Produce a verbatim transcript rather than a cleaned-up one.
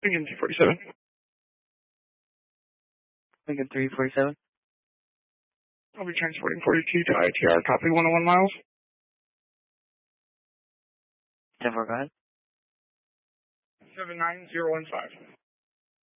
Lincoln two forty-seven. Lincoln three forty-seven. I'll be transporting forty-two to I T R, copy one oh one miles. ten four, go ahead. seven nine zero one five.